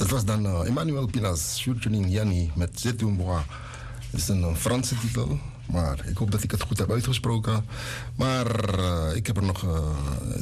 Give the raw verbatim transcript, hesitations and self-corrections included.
Dat was dan uh, Emmanuel Pilas, featuring Yanni met C'est un bois. Het is een uh, Franse titel, maar ik hoop dat ik het goed heb uitgesproken. Maar uh, ik heb er nog... Uh,